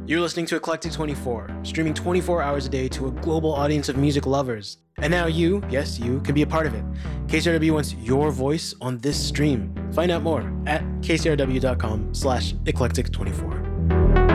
You're listening to Eclectic 24, streaming 24 hours a day to a global audience of music lovers. And now you, yes, you, can be a part of it. KCRW wants your voice on this stream. Find out more at kcrw.com/eclectic24.